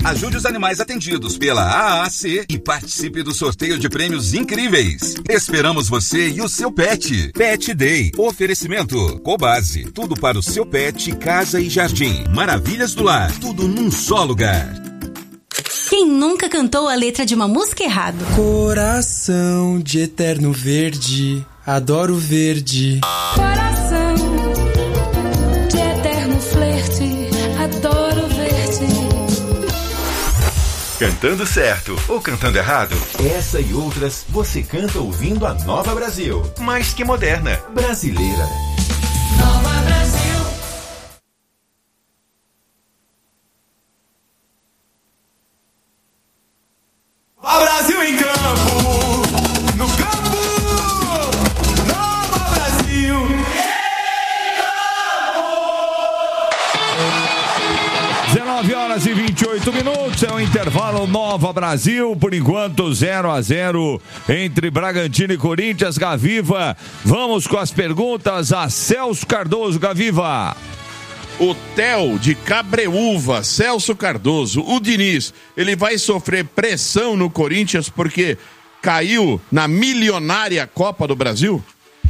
Ajude os animais atendidos pela AAC e participe do sorteio de prêmios incríveis. Esperamos você e o seu pet. Pet Day. Oferecimento Cobase. Tudo para o seu pet, casa e jardim. Maravilhas do lar. Tudo num só lugar. Quem nunca cantou a letra de uma música errado? Coração de eterno verde, adoro verde. Coração de eterno flerte, adoro verde. Cantando certo ou cantando errado? Essa e outras você canta ouvindo a Nova Brasil. Mais que moderna, brasileira. Nova Brasil. A Brasil em campo, no campo, Nova Brasil. Em campo. 19h28, é o intervalo Nova Brasil, por enquanto 0-0 entre Bragantino e Corinthians. Gaviva, vamos com as perguntas a Celso Cardoso. Gaviva. O Theo de Cabreúva, Celso Cardoso, o Diniz, ele vai sofrer pressão no Corinthians porque caiu na milionária Copa do Brasil?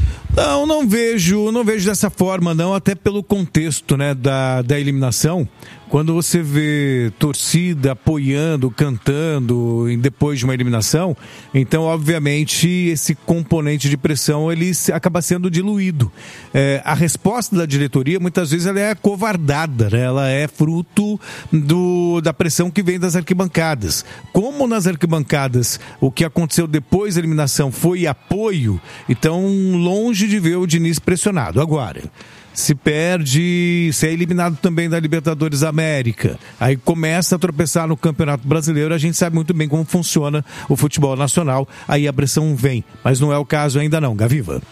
Não vejo dessa forma, não, até pelo contexto, né, da eliminação. Quando você vê torcida apoiando, cantando depois de uma eliminação, então, obviamente, esse componente de pressão, ele acaba sendo diluído. A resposta da diretoria, muitas vezes, ela é acovardada, né? Ela é fruto da pressão que vem das arquibancadas. Como nas arquibancadas o que aconteceu depois da eliminação foi apoio, então, longe de ver o Diniz pressionado. Agora, se perde, se é eliminado também da Libertadores da América, aí começa a tropeçar no Campeonato Brasileiro, a gente sabe muito bem como funciona o futebol nacional, aí a pressão vem, mas não é o caso ainda não, Gaviva.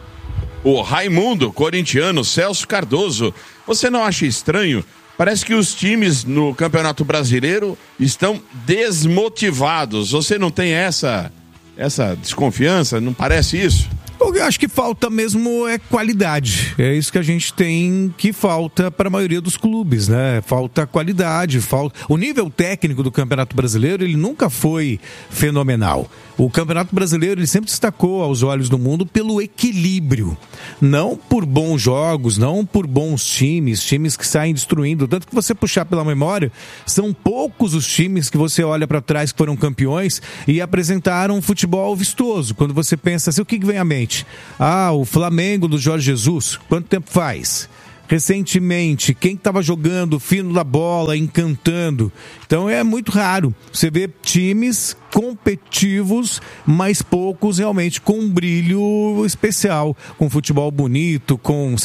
O Raimundo, corintiano, Celso Cardoso, você não acha estranho? Parece que os times no Campeonato Brasileiro estão desmotivados, você não tem essa desconfiança, não parece isso? Eu acho que falta mesmo qualidade. É isso que a gente tem que falta para a maioria dos clubes, né? Falta qualidade, o nível técnico do Campeonato Brasileiro, ele nunca foi fenomenal. O Campeonato Brasileiro, ele sempre destacou aos olhos do mundo pelo equilíbrio. Não por bons jogos, não por bons times que saem destruindo. Tanto que você puxar pela memória, são poucos os times que você olha para trás que foram campeões e apresentaram um futebol vistoso. Quando você pensa assim, o que vem à mente? O Flamengo do Jorge Jesus, quanto tempo faz? Recentemente, quem estava jogando fino da bola, encantando. Então é muito raro você ver times competitivos, mas poucos realmente com um brilho especial, com futebol bonito, com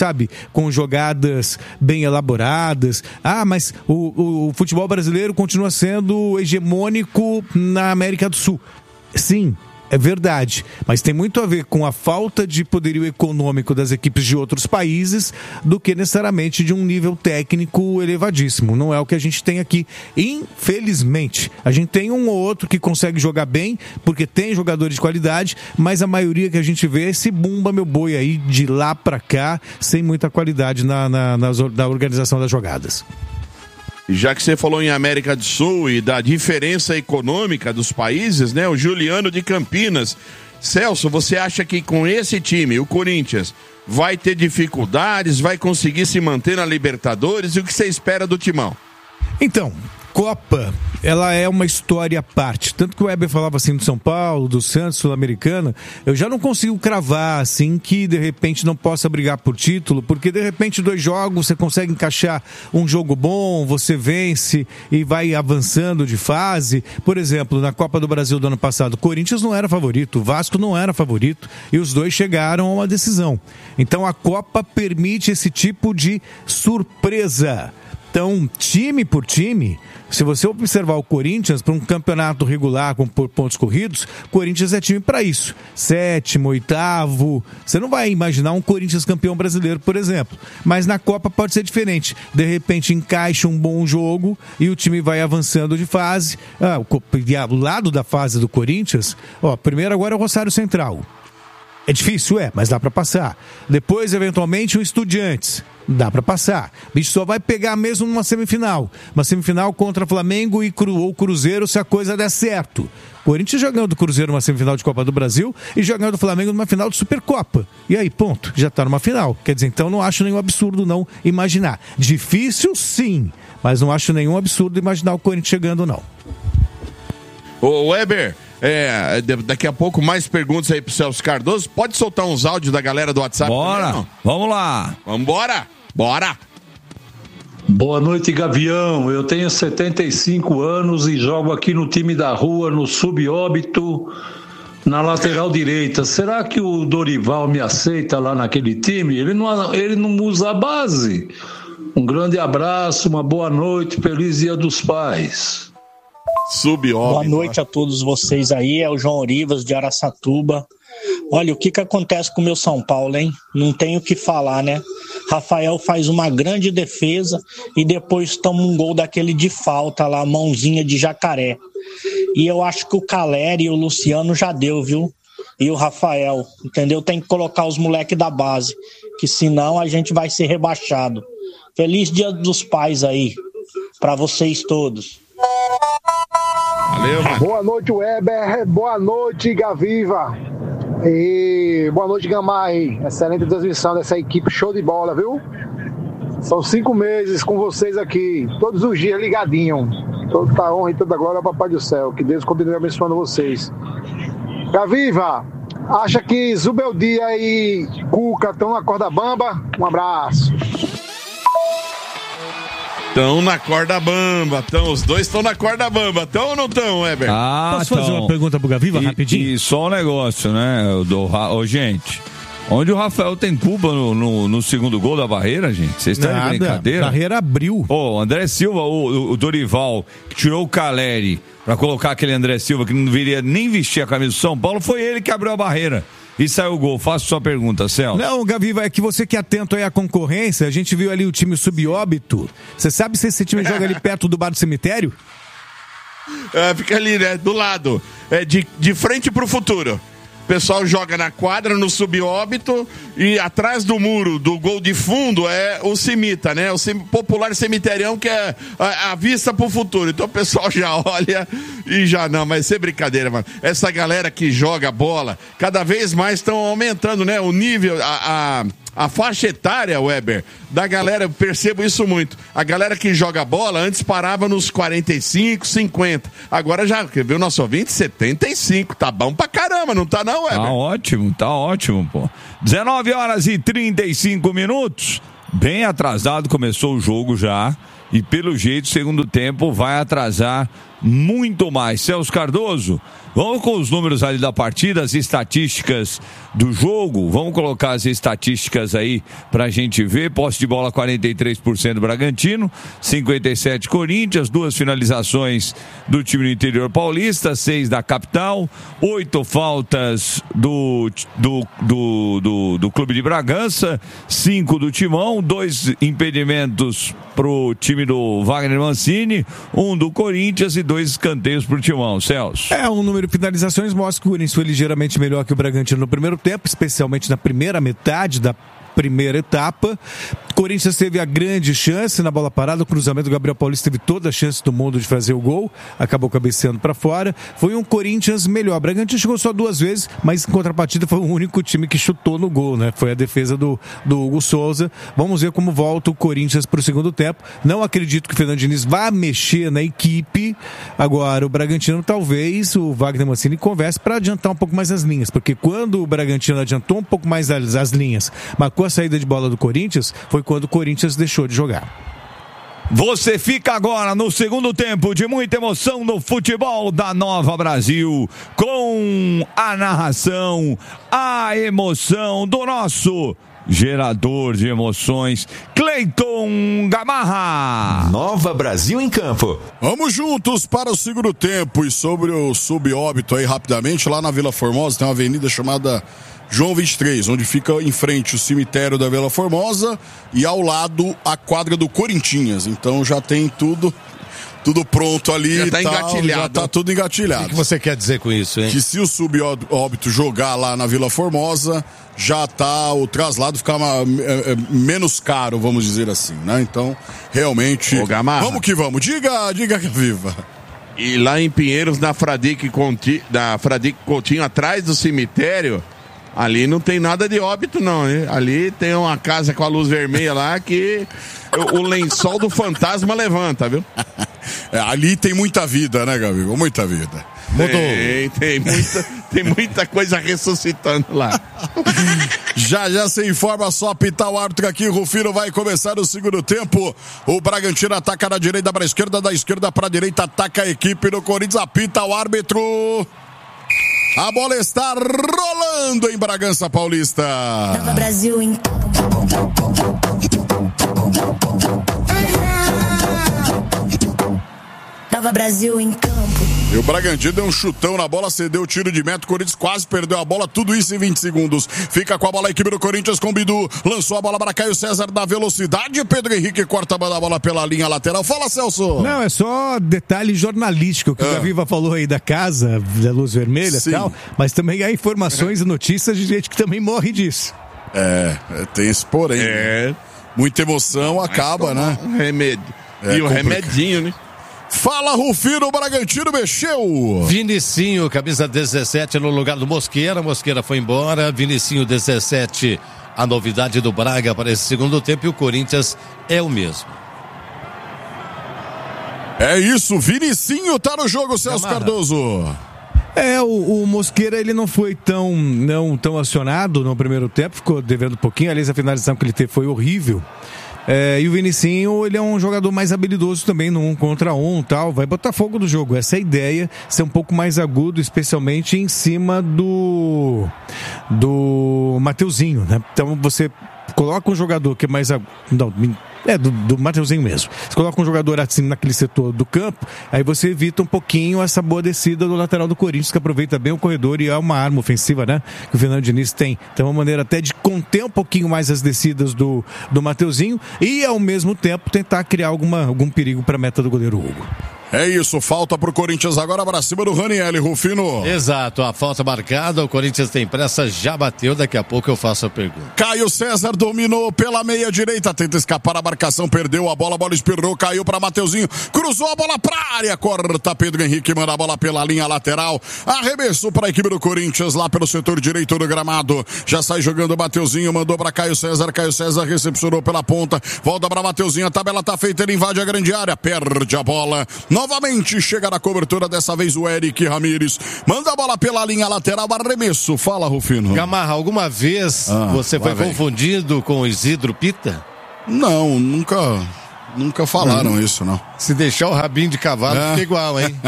jogadas bem elaboradas. Mas o futebol brasileiro continua sendo hegemônico na América do Sul. Sim, é verdade, mas tem muito a ver com a falta de poderio econômico das equipes de outros países do que necessariamente de um nível técnico elevadíssimo. Não é o que a gente tem aqui, infelizmente. A gente tem um ou outro que consegue jogar bem, porque tem jogadores de qualidade, mas a maioria que a gente vê é esse bumba meu boi aí, de lá pra cá, sem muita qualidade na organização das jogadas. Já que você falou em América do Sul e da diferença econômica dos países, né? O Juliano de Campinas. Celso, você acha que com esse time, o Corinthians, vai ter dificuldades, vai conseguir se manter na Libertadores? E o que você espera do Timão? Então, Copa, ela é uma história à parte. Tanto que o Weber falava assim do São Paulo, do Santos, Sul-Americana, eu já não consigo cravar assim que de repente não possa brigar por título, porque de repente 2 jogos você consegue encaixar um jogo bom, você vence e vai avançando de fase. Por exemplo, na Copa do Brasil do ano passado, o Corinthians não era favorito, o Vasco não era favorito e os dois chegaram a uma decisão. Então a Copa permite esse tipo de surpresa. Então, time por time, se você observar o Corinthians para um campeonato regular com pontos corridos, o Corinthians é time para isso. 7º, 8º, você não vai imaginar um Corinthians campeão brasileiro, por exemplo. Mas na Copa pode ser diferente. De repente encaixa um bom jogo e o time vai avançando de fase. O lado da fase do Corinthians, primeiro agora é o Rosário Central. É difícil, mas dá pra passar. Depois, eventualmente, o Estudiantes. Dá pra passar. O bicho só vai pegar mesmo numa semifinal. Uma semifinal contra Flamengo ou Cruzeiro, se a coisa der certo. Corinthians jogando do Cruzeiro numa semifinal de Copa do Brasil e jogando do Flamengo numa final de Supercopa. E aí, ponto. Já tá numa final. Quer dizer, então não acho nenhum absurdo não imaginar. Difícil, sim. Mas não acho nenhum absurdo imaginar o Corinthians chegando, não. Ô, Weber... daqui a pouco mais perguntas aí pro Celso Cardoso. Pode soltar uns áudios da galera do WhatsApp? Bora, também, vamos lá. Vambora, bora. Boa noite, Gavião. Eu tenho 75 anos e jogo aqui no time da rua, no Subóbito, na lateral direita. Será que o Dorival me aceita lá naquele time? Ele não usa a base. Um grande abraço, uma boa noite, feliz Dia dos Pais. Boa noite a todos vocês aí, é o João Orivas de Araçatuba. Olha, o que acontece com o meu São Paulo, hein? Não tenho o que falar, né? Rafael faz uma grande defesa e depois toma um gol daquele de falta lá, mãozinha de jacaré. E eu acho que o Caleri e o Luciano já deu, viu? E o Rafael, entendeu? Tem que colocar os moleques da base, que senão a gente vai ser rebaixado. Feliz Dia dos Pais aí, pra vocês todos. Valeu, mano. Boa noite, Weber. Boa noite, Gaviva. E boa noite, Gamar aí. Excelente transmissão dessa equipe, show de bola, viu? São 5 meses com vocês aqui, todos os dias ligadinho. Toda a honra e toda a glória ao Papai do Céu. Que Deus continue abençoando vocês. Gaviva, acha que Zubeldia e Cuca estão na corda bamba? Um abraço. Estão na corda bamba, os dois estão na corda bamba, estão ou não estão, Weber? Posso fazer uma pergunta pro Gaviva rapidinho? E só um negócio, né? Gente, onde o Rafael tem culpa no segundo gol da Barreira, gente? Vocês estão de brincadeira? Barreira abriu. O André Silva, o Dorival, que tirou o Caleri pra colocar aquele André Silva que não deveria nem vestir a camisa do São Paulo, foi ele que abriu a barreira. E saiu o gol. Faço sua pergunta, Celso. Não, Gaviva, é que você que é atento aí à concorrência, a gente viu ali o time Subóbito. Você sabe se esse time joga ali perto do bar do cemitério? Fica ali, né? Do lado. De frente pro futuro. O pessoal joga na quadra, no Subóbito, e atrás do muro do gol de fundo é o Cimita, né? O popular cemiterião, que é a vista pro futuro. Então o pessoal já olha e já não, mas sem brincadeira, mano. Essa galera que joga bola, cada vez mais estão aumentando, né? O nível, a faixa etária, Weber, da galera, eu percebo isso muito. A galera que joga bola antes parava nos 45, 50. Agora já, quer ver o nosso ouvinte? 75. Tá bom pra caramba, não tá não, Weber? Tá ótimo, pô. 19h35. Bem atrasado, começou o jogo já. E pelo jeito, segundo tempo, vai atrasar muito mais. Celso Cardoso, vamos com os números ali da partida, as estatísticas do jogo. Vamos colocar as estatísticas aí pra gente ver. Posse de bola 43% do Bragantino, 57% Corinthians, 2 finalizações do time do interior paulista, 6 da capital, 8 faltas do Clube de Bragança, 5 do Timão, 2 impedimentos pro time do Wagner Mancini, 1 do Corinthians e 2 escanteios pro Timão. Celso. Um número de finalizações mostra que o Corinthians foi ligeiramente melhor que o Bragantino no primeiro tempo, especialmente na primeira metade da primeira etapa. Corinthians teve a grande chance na bola parada, o cruzamento do Gabriel Paulista teve toda a chance do mundo de fazer o gol, acabou cabeceando para fora. Foi um Corinthians melhor. Bragantino chegou só 2 vezes, mas em contrapartida foi o único time que chutou no gol, né? Foi a defesa do Hugo Souza. Vamos ver como volta o Corinthians para o segundo tempo. Não acredito que o Fernando Diniz vá mexer na equipe. Agora, o Bragantino, talvez o Wagner Mancini converse para adiantar um pouco mais as linhas, porque quando o Bragantino adiantou um pouco mais as linhas, marcou a saída de bola do Corinthians, foi quando o Corinthians deixou de jogar. Você fica agora no segundo tempo de muita emoção no futebol da Nova Brasil, com a narração, a emoção do nosso gerador de emoções, Cleiton Gamarra. Nova Brasil em campo. Vamos juntos para o segundo tempo. E sobre o Subóbito aí rapidamente, lá na Vila Formosa tem uma avenida chamada João 23, onde fica em frente o cemitério da Vila Formosa e ao lado a quadra do Corinthians. Então já tem tudo tudo pronto ali. Já tá engatilhado. Já tá tudo engatilhado. O que você quer dizer com isso, hein? Que se o Subóbito jogar lá na Vila Formosa, já tá, o traslado fica menos caro, vamos dizer assim, né? Então, realmente, vamos que vamos. Diga, Viva. E lá em Pinheiros, na Fradique Coutinho, atrás do cemitério, ali não tem nada de óbito, não, né? Ali tem uma casa com a luz vermelha lá que o lençol do fantasma levanta, viu? Ali tem muita vida, né, Gabriel? Muita vida. Tem muita coisa ressuscitando lá. Já se informa, só apitar o árbitro aqui. Rufino vai começar o segundo tempo. O Bragantino ataca da direita para a esquerda, da esquerda para a direita, ataca a equipe do Corinthians, apita o árbitro. A bola está rolando em Bragança Paulista. Nova Brasil em Nova Brasil em campo. E o Bragantino deu um chutão na bola, cedeu o tiro de meta, o Corinthians quase perdeu a bola, tudo isso em 20 segundos. Fica com a bola a equipe do Corinthians com o Bidu, lançou a bola para Caio César da velocidade, Pedro Henrique corta a bola pela linha lateral. Fala, Celso! Não, é só detalhe jornalístico que o Gaviva falou aí da casa, da luz vermelha e tal, mas também há informações e notícias de gente que também morre disso. Tem esse porém. Muita emoção acaba, né? Um remédio. E o remedinho, né? Fala, Rufino, o Bragantino mexeu. Vinicinho, camisa 17 no lugar do Mosqueira. Mosqueira foi embora. Vinicinho, 17, a novidade do Braga para esse segundo tempo. E o Corinthians é o mesmo. É isso, Vinicinho tá no jogo, Celso Cardoso. O Mosqueira, ele não foi tão acionado no primeiro tempo, ficou devendo um pouquinho. Aliás, a finalização que ele teve foi horrível. E o Vinicinho, ele é um jogador mais habilidoso também no 1 contra 1 e tal, vai botar fogo no jogo. Essa é a ideia, ser um pouco mais agudo, especialmente em cima do Mateuzinho, né? Então você coloca um jogador que é mais agudo, do Mateuzinho mesmo. Você coloca um jogador assim naquele setor do campo, aí você evita um pouquinho essa boa descida do lateral do Corinthians, que aproveita bem o corredor e é uma arma ofensiva, né? Que o Fernando Diniz tem. Então é uma maneira até de conter um pouquinho mais as descidas do Mateuzinho e ao mesmo tempo tentar criar algum perigo para a meta do goleiro Hugo. É isso, falta pro Corinthians agora para cima do Ranieri, Rufino. Exato, a falta marcada, o Corinthians tem pressa, já bateu, daqui a pouco eu faço a pergunta. Caio César dominou pela meia direita, tenta escapar a marcação, perdeu a bola espirrou, caiu para Mateuzinho, cruzou a bola pra área, corta Pedro Henrique, manda a bola pela linha lateral, arremesso para a equipe do Corinthians lá pelo setor direito do gramado, já sai jogando o Mateuzinho, mandou para Caio César recepcionou pela ponta, volta para Mateuzinho, a tabela tá feita, ele invade a grande área, perde a bola. Novamente chega na cobertura, dessa vez o Eric Ramírez. Manda a bola pela linha lateral, arremesso. Fala, Rufino. Gamarra, alguma vez você foi confundido com o Isidro Pita? Não, nunca falaram isso, não. Se deixar o rabinho de cavalo, fica igual, hein?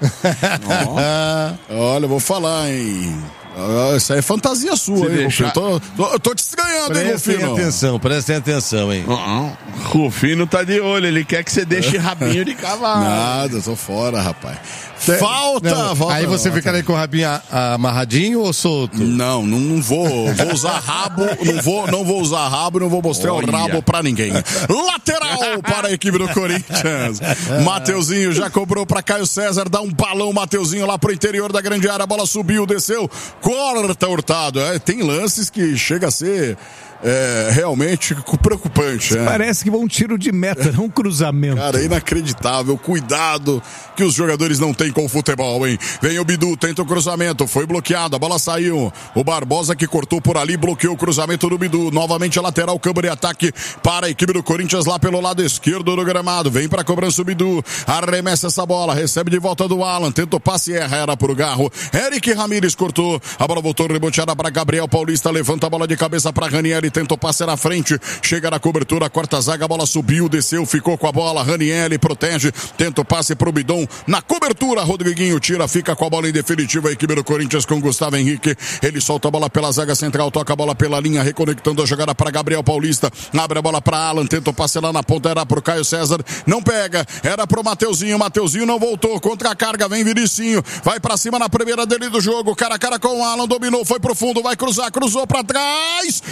Olha, eu vou falar, hein? Isso aí é fantasia sua, hein, Rufino? Eu tô te estranhando, hein, Rufino? Prestem atenção, hein? Rufino tá de olho, ele quer que você deixe rabinho de cavalo. Nada, tô fora, rapaz. Volta. Aí você fica aí com o rabinho amarradinho ou solto? Não vou usar rabo, não vou usar rabo, não vou mostrar o rabo pra ninguém. Lateral para a equipe do Corinthians. Mateuzinho já cobrou pra Caio César, dá um balão, Mateuzinho lá pro interior da grande área, a bola subiu, desceu, corta Hurtado. Tem lances que chega a ser realmente preocupante. Parece que vai um tiro de meta, não um cruzamento. Cara, inacreditável. Cuidado que os jogadores não têm com o futebol, hein? Vem o Bidu, tenta o cruzamento, foi bloqueado, a bola saiu. O Barbosa que cortou por ali, bloqueou o cruzamento do Bidu. Novamente a lateral, câmbio de ataque para a equipe do Corinthians lá pelo lado esquerdo do gramado. Vem para a cobrança o Bidu, arremessa essa bola, recebe de volta do Alan, tenta o passe, erra, era pro Garro. Eric Ramírez cortou, a bola voltou reboteada para Gabriel Paulista, levanta a bola de cabeça para Ranieri, tentou passe na frente, chega na cobertura, corta a zaga, a bola subiu, desceu, ficou com a bola, Ranieri protege, tenta o passe pro Bidon, na cobertura, Rodriguinho tira, fica com a bola em definitiva, a equipe do Corinthians com Gustavo Henrique, ele solta a bola pela zaga central, toca a bola pela linha, reconectando a jogada para Gabriel Paulista, abre a bola para Alan, tenta o passe lá na ponta, era pro Caio César, não pega, era pro Mateuzinho não voltou, contra a carga, vem Vinicinho, vai pra cima na primeira dele do jogo, cara a cara com o Alan, dominou, foi pro fundo, vai cruzar, cruzou pra trás, tira!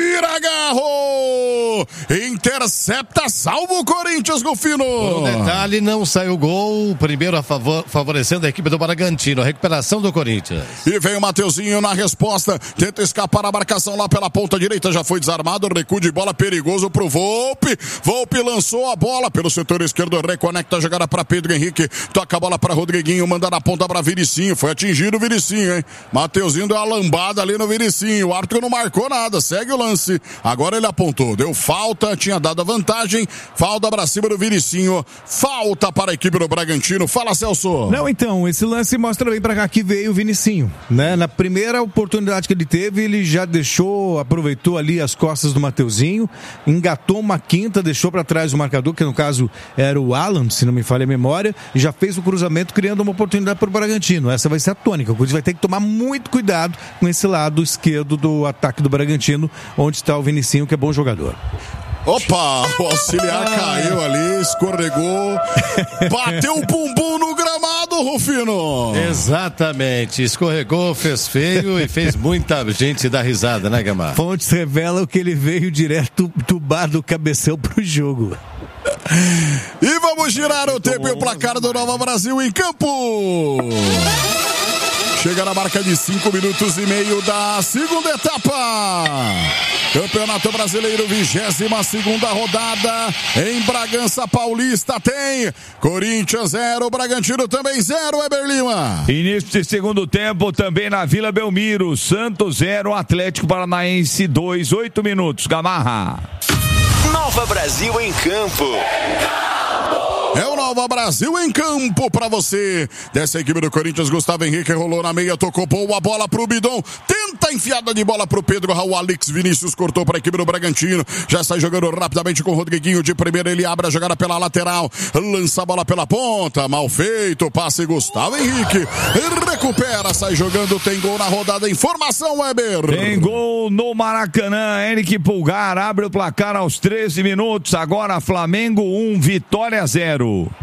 tira, Garro! Intercepta, salva o Corinthians, Rufino! Um detalhe, não saiu gol, primeiro favorecendo a equipe do Bragantino, a recuperação do Corinthians. E vem o Mateuzinho na resposta, tenta escapar a marcação lá pela ponta direita, já foi desarmado, recuo de bola perigoso pro Volpe. Volpe lançou a bola pelo setor esquerdo, reconecta a jogada para Pedro Henrique, toca a bola para Rodriguinho, manda na ponta para Viricinho, foi atingido o Viricinho, hein? Mateuzinho deu uma lambada ali no Viricinho, o árbitro não marcou nada, segue o lance, agora ele apontou, deu falta, tinha dado a vantagem, falta para cima do Viricinho, falta para a equipe do Bragantino. Fala, Celso. Não, então, esse lance mostra bem pra cá que veio o Vinicinho, né? Na primeira oportunidade que ele teve, ele já aproveitou ali as costas do Mateuzinho, engatou uma quinta, deixou pra trás o marcador, que no caso era o Alan, se não me falha a memória, e já fez o cruzamento criando uma oportunidade pro Bragantino. Essa vai ser a tônica, o Corinthians vai ter que tomar muito cuidado com esse lado esquerdo do ataque do Bragantino, onde está o Vinicinho, que é bom jogador. Opa, o auxiliar caiu ali, escorregou, bateu o bumbum no gramado, Rufino. Exatamente, escorregou, fez feio e fez muita gente dar risada, né, Gamar? Fontes revelam que ele veio direto do bar do Cabecel pro jogo. E vamos girar o tempo e o placar do Nova Brasil em campo. Chega na marca de 5 minutos e meio da segunda etapa. Campeonato Brasileiro, 22ª rodada. Em Bragança Paulista tem Corinthians 0, Bragantino também 0, Weber Lima. Início de segundo tempo também na Vila Belmiro. Santos 0, Atlético Paranaense 2, 8 minutos. Gamarra. Nova Brasil em campo. É o Nova Brasil em campo pra você. Dessa equipe do Corinthians, Gustavo Henrique rolou na meia, tocou boa bola pro Bidon. Tenta enfiada de bola pro Pedro Raul. Alex Vinícius cortou pra equipe do Bragantino. Já está jogando rapidamente com o Rodriguinho de primeira. Ele abre a jogada pela lateral. Lança a bola pela ponta. Mal feito. Passe Gustavo Henrique. Recupera, sai jogando. Tem gol na rodada. Informação, Weber. Tem gol no Maracanã. Henrique Pulgar abre o placar aos 13 minutos. Agora Flamengo 1, Vitória 0.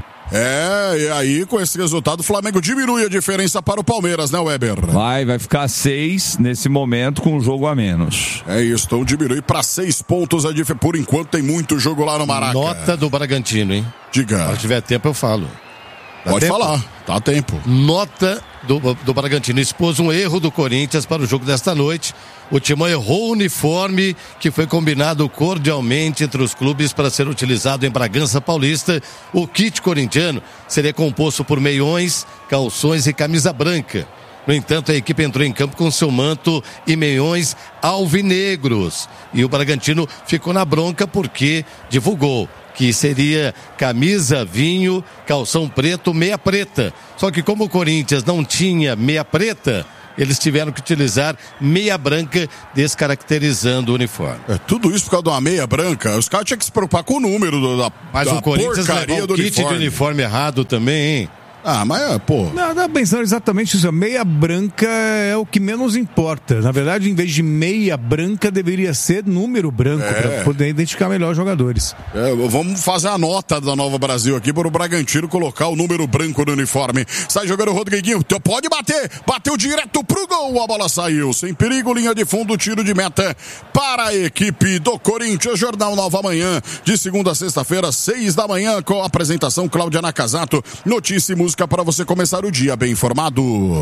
E aí com esse resultado o Flamengo diminui a diferença para o Palmeiras, né, Weber? Vai ficar 6 nesse momento com um jogo a menos. É isso, então diminui para 6 pontos a diferença. Por enquanto tem muito jogo lá no Maracanã. Nota do Bragantino, hein? Diga. Se tiver tempo eu falo. Pode falar, tá tempo. Nota do Bragantino. Expôs um erro do Corinthians para o jogo desta noite. O Timão errou o uniforme que foi combinado cordialmente entre os clubes para ser utilizado em Bragança Paulista. O kit corintiano seria composto por meiões, calções e camisa branca. No entanto, a equipe entrou em campo com seu manto e meiões alvinegros. E o Bragantino ficou na bronca porque divulgou que seria camisa vinho, calção preto, meia preta. Só que como o Corinthians não tinha meia preta, eles tiveram que utilizar meia branca, descaracterizando o uniforme. Tudo isso por causa de uma meia branca. Os caras tinham que se preocupar com o número Mas o Corinthians levou o kit de uniforme errado também, hein? Mas, pô. Não, dá pensando exatamente isso. A meia branca é o que menos importa. Na verdade, em vez de meia branca, deveria ser número branco, para poder identificar melhor os jogadores. Vamos fazer a nota da Nova Brasil aqui para o Bragantino colocar o número branco no uniforme. Sai jogando o Rodriguinho. Pode bater. Bateu direto pro gol. A bola saiu. Sem perigo, linha de fundo, tiro de meta para a equipe do Corinthians. Jornal Nova Manhã, de segunda a sexta-feira, 6 da manhã, com a apresentação Cláudia Nakazato. Notícia e música para você começar o dia bem informado.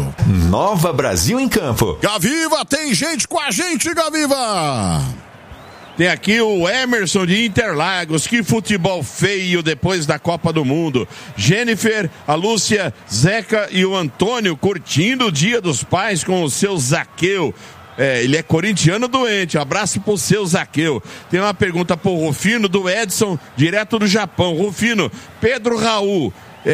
Nova Brasil em campo. Gaviva, tem gente com a gente, Gaviva! Tem aqui o Emerson de Interlagos. Que futebol feio depois da Copa do Mundo. Jennifer, a Lúcia, Zeca e o Antônio curtindo o Dia dos Pais com o seu Zaqueu. Ele é corintiano doente. Abraço pro seu Zaqueu. Tem uma pergunta pro Rufino, do Edson, direto do Japão. Rufino, Pedro Raul,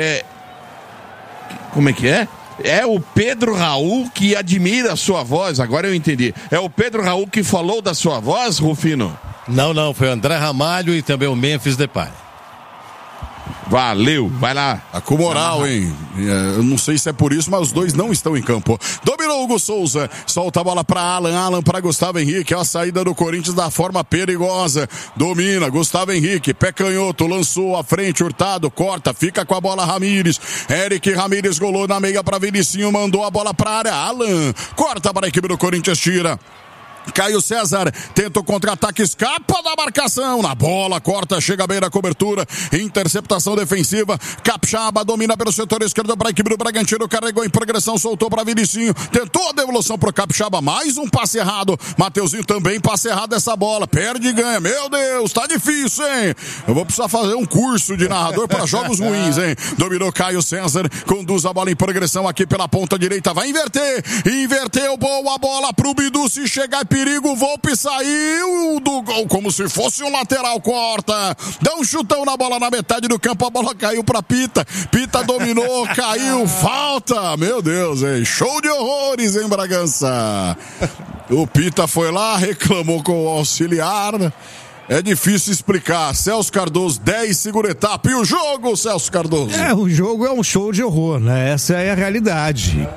como é que é? É o Pedro Raul que admira a sua voz, agora eu entendi. É o Pedro Raul que falou da sua voz, Rufino? Não, foi o André Ramalho e também o Memphis Depay. Valeu, vai lá. Tá com moral, hein? Eu não sei se é por isso, mas os dois não estão em campo. Dominou Hugo Souza, solta a bola pra Alan pra Gustavo Henrique. A saída do Corinthians da forma perigosa. Domina, Gustavo Henrique, pé canhoto, lançou à frente, Hurtado, corta, fica com a bola Ramírez. Eric Ramírez golou na meia pra Vinicinho, mandou a bola pra área. Alan, corta para a equipe do Corinthians, tira. Caio César tenta o contra-ataque, escapa da marcação, na bola, corta, chega bem na cobertura, interceptação defensiva, Capixaba domina pelo setor esquerdo para a equipe do Bragantino, carregou em progressão, soltou para Vinicinho, tentou a devolução pro Capixaba, mais um passe errado, Mateuzinho também passe errado essa bola, perde e ganha, meu Deus, tá difícil, hein? Eu vou precisar fazer um curso de narrador para jogos ruins, hein? Dominou Caio César, conduz a bola em progressão aqui pela ponta direita, vai inverteu, boa bola pro Bidu, se chegar perigo, Volpe saiu do gol como se fosse um lateral, corta, dá um chutão na bola na metade do campo, a bola caiu pra Pita dominou, caiu, falta, meu Deus, hein? Show de horrores em Bragança. O Pita foi lá, reclamou com o auxiliar. É difícil explicar. Celso Cardoso, 10, segunda etapa. E o jogo, Celso Cardoso? O jogo é um show de horror, né? Essa é a realidade.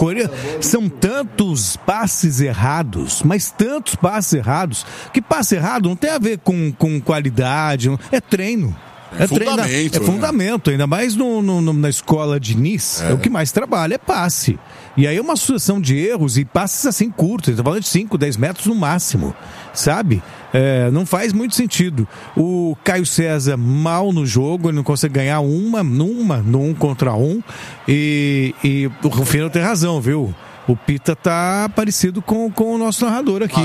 São tantos passes errados, mas tantos passes errados, que passe errado não tem a ver com qualidade, é treino. É fundamento, é fundamento, ainda mais na escola de Nice, é o que mais trabalha, é passe. E aí é uma sucessão de erros e passes assim curtos, tá falando de 5, 10 metros no máximo, sabe? Não faz muito sentido. O Caio César mal no jogo, ele não consegue ganhar no 1 contra 1, e o Rufino tem razão, viu? O Pita tá parecido com o nosso narrador aqui.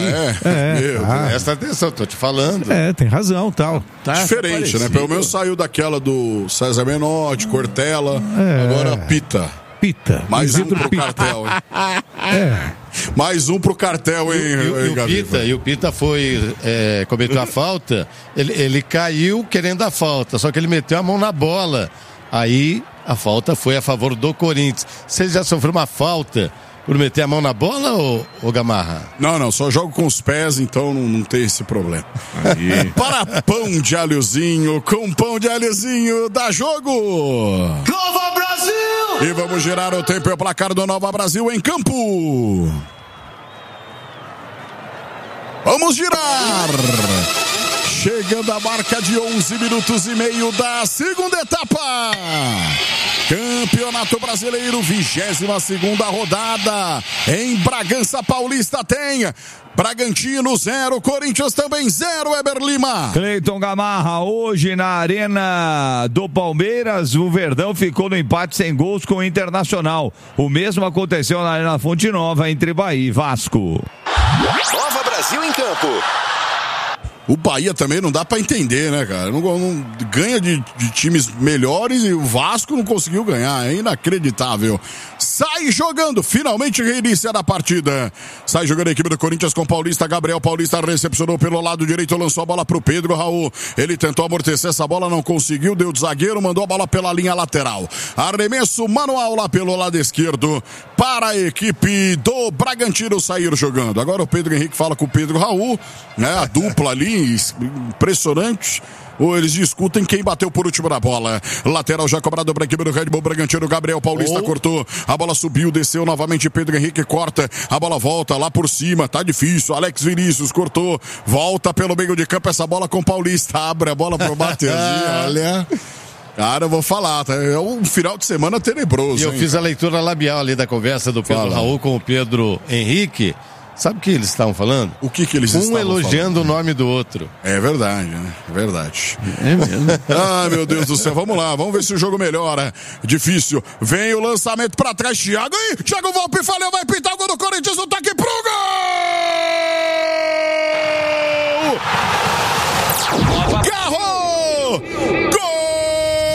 Presta atenção, tô te falando. Tem razão, tal. Tá diferente, né? Pelo menos saiu daquela do César Menotti, Cortella, agora Pita. Mais um pro cartel, hein? Mais um pro cartel, hein? E o Pita foi cometeu a falta, ele caiu querendo a falta, só que ele meteu a mão na bola. Aí a falta foi a favor do Corinthians. Você já sofreu uma falta por meter a mão na bola, ou Gamarra? Não, só jogo com os pés, então não tem esse problema. Para pão de alhozinho, com pão de alhozinho, dá jogo! Nova Brasil! E vamos girar o tempo e o placar do Nova Brasil em campo. Vamos girar! Chegando a marca de 11 minutos e meio da segunda etapa. Campeonato Brasileiro, 22ª rodada. Em Bragança Paulista tem Bragantino 0, Corinthians também 0, Eber Lima. Cleiton Gamarra, hoje na Arena do Palmeiras, o Verdão ficou no empate sem gols com o Internacional. O mesmo aconteceu na Arena Fonte Nova, entre Bahia e Vasco. Nova Brasil em campo. O Bahia também não dá pra entender, né, cara? Não ganha de times melhores e o Vasco não conseguiu ganhar. É inacreditável. Sai jogando, finalmente reinício da partida. Sai jogando a equipe do Corinthians com o Paulista. Gabriel Paulista recepcionou pelo lado direito, lançou a bola pro Pedro Raul. Ele tentou amortecer essa bola, não conseguiu, deu de zagueiro, mandou a bola pela linha lateral. Arremesso manual lá pelo lado esquerdo para a equipe do Bragantino sair jogando. Agora o Pedro Henrique fala com o Pedro Raul, né? A dupla ali, impressionante. Ou eles discutem quem bateu por último na bola. Lateral já cobrado para a equipe do Red Bull Bragantino. Gabriel Paulista cortou. A bola subiu, desceu novamente. Pedro Henrique corta. A bola volta lá por cima. Tá difícil. Alex Vinícius cortou. Volta pelo meio de campo. Essa bola com o Paulista. Abre a bola pro Mateuzinho. Olha. Cara, eu vou falar, tá? É um final de semana tenebroso. E eu fiz a leitura labial ali da conversa do Pedro Raul com o Pedro Henrique. Sabe o que eles estavam falando? O que eles estavam falando? Um elogiando o nome do outro. É verdade, né? É verdade. É mesmo. Ah, meu Deus do céu. Vamos lá, vamos ver se o jogo melhora. Difícil. Vem o lançamento pra trás. Thiago Volpe falhou, vai pintar o gol do Corinthians.